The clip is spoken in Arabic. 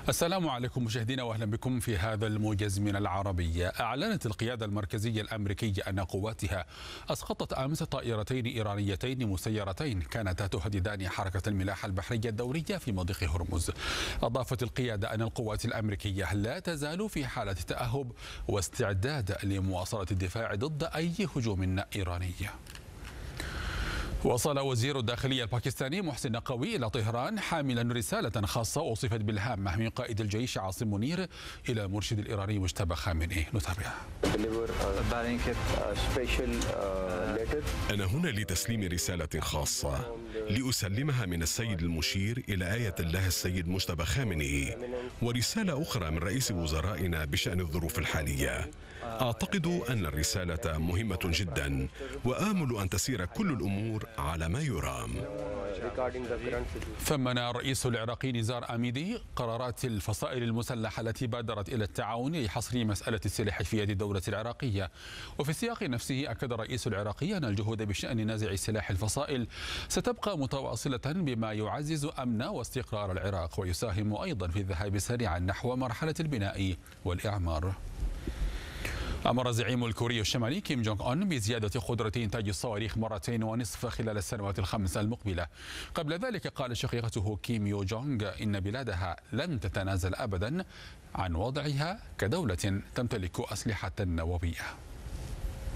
السلام عليكم مشاهدينا واهلا بكم في هذا الموجز من العربية. أعلنت القيادة المركزية الأمريكية أن قواتها أسقطت أمس طائرتين إيرانيتين مسيرتين كانتا تهددان حركة الملاحة البحرية الدولية في مضيق هرمز. أضافت القيادة أن القوات الأمريكية لا تزال في حالة تأهب واستعداد لمواصلة الدفاع ضد أي هجوم إيراني. وصل وزير الداخلية الباكستاني محسن نقوي إلى طهران حاملا رسالة خاصة وصفت بالهامة من قائد الجيش عاصم منير إلى المرشد الإيراني مجتبى خامنئي. نتابع. أنا هنا لتسليم رسالة خاصة لأسلمها من السيد المشير إلى آية الله السيد مجتبى خامنئي، ورسالة أخرى من رئيس وزرائنا بشأن الظروف الحالية. أعتقد أن الرسالة مهمة جدا وآمل أن تسير كل الأمور على ما يرام. ثمن الرئيس العراقي نزار أميدي قرارات الفصائل المسلحة التي بادرت إلى التعاون لحصر مسألة السلاح في يد الدولة العراقية. وفي السياق نفسه أكد الرئيس العراقي أن الجهود بشأن نزع سلاح الفصائل ستبقى متواصلة بما يعزز أمن واستقرار العراق ويساهم أيضا في الذهاب سريعا نحو مرحلة البناء والإعمار. أمر الزعيم الكوري الشمالي كيم جونغ أون بزيادة قدرة إنتاج الصواريخ 2.5 مرات خلال السنوات ال5 المقبلة. قبل ذلك قال شقيقته كيم يو جونغ إن بلادها لن تتنازل أبدا عن وضعها كدولة تمتلك أسلحة نووية.